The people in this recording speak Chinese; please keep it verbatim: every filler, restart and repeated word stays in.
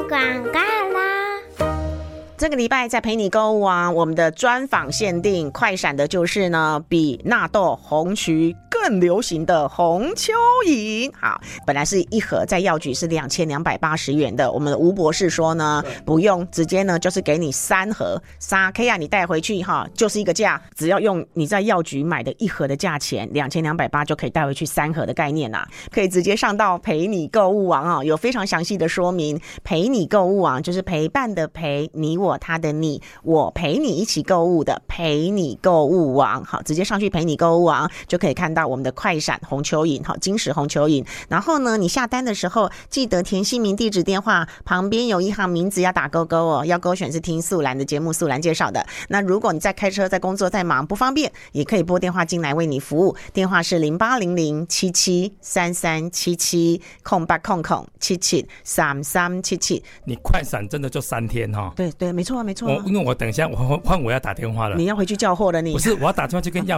广告啦。 这个礼拜在陪你购物啊，我们的专访限定快闪的就是呢，比纳豆、红曲更流行的红蚯蚓。好，本来是一盒在药局是两千两百八十元的，我们的吴博士说呢，不用，直接呢就是给你三盒，三 K 啊，你带回去哈，就是一个价，只要用你在药局买的一盒的价钱，两千两百八就可以带回去三盒的概念啊，可以直接上到陪你购物网啊，有非常详细的说明。陪你购物网就是陪伴的陪，你我他的你，我陪你一起购物的陪你购物网。好，直接上去陪你购物网就可以看到我们的快闪红蚯蚓，好，金石红蚯蚓。然后呢，你下单的时候记得填姓名、地址、电话，旁边有一行名字要打勾勾哦，要勾选是听素兰的节目，素兰介绍的。那如果你在开车、在工作、在忙不方便，也可以拨电话进来为你服务，电话是零八零零七七三三七七空八空空七七三三七七。 你快闪真的就三天哈、哦？ 对对，没错啊，没错、啊。 我因为我等一下我换我要打电话了， 你要回去叫货了你， 不是我要打电话去跟药